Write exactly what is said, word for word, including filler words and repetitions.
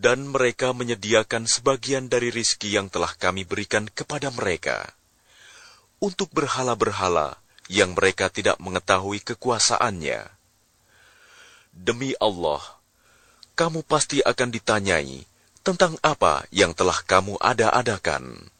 Dan mereka menyediakan sebagian dari rizki yang telah kami berikan kepada mereka untuk berhala-berhala yang mereka tidak mengetahui kekuasaannya. Demi Allah, kamu pasti akan ditanyai tentang apa yang telah kamu ada-adakan.